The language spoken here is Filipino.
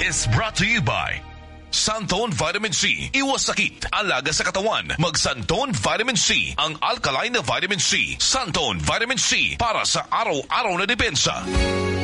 is brought to you by Santone Vitamin C. Iwas sakit, alaga sa katawan. Mag Santone Vitamin C. Ang alkaline na vitamin C. Santone Vitamin C para sa araw-araw na depensa.